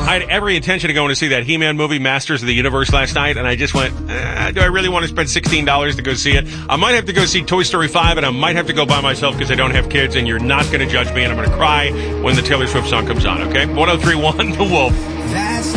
I had every intention of going to see that He-Man movie, Masters of the Universe, last night, and I just went, do I really want to spend $16 to go see it? I might have to go see Toy Story 5, and I might have to go by myself because I don't have kids, and you're not going to judge me, and I'm going to cry when the Taylor Swift song comes on, okay? 103.1 The Wolf. That's